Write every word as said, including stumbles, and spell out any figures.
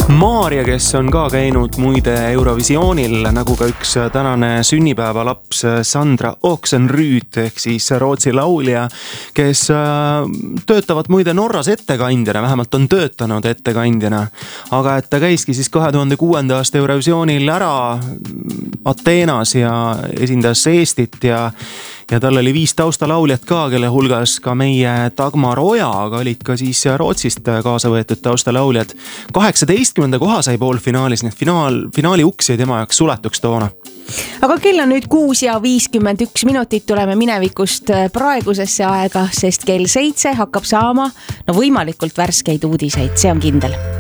Maarja, kes on ka käinud muide Eurovisioonil, nagu ka üks tänane sünnipäevalaps Sandra Oksenrüüt ehk siis Rootsi laulja, kes töötavad muide Norras ettekandjana, vähemalt on töötanud ettekandjana. Aga et ta käiski siis kahe tuhande kuuenda aasta Eurovisioonil ära Ateenas ja esindas Eestit ja Ja tal oli viis taustalauljat ka, kelle hulgas ka meie Dagmar Oja, aga olid ka siis Rootsist kaasa võetud taustalauljad. kaheksateistkümnenda koha sai poolfinaalis, nii et finaal, finaali uks jäi tema jaoks suletuks toona. Aga kell on nüüd kuus ja viiskümmend üks minutit, tuleme minevikust praegusesse aega, sest kell seitse hakkab saama no võimalikult värskeid uudiseid, see on kindel.